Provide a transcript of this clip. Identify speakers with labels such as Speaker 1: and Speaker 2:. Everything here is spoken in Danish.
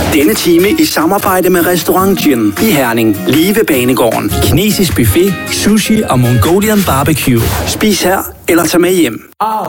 Speaker 1: Denne time i samarbejde med Restaurant Gin i Herning. Lige ved Banegården. Kinesisk buffet, sushi og Mongolian barbecue. Spis her eller tag med hjem.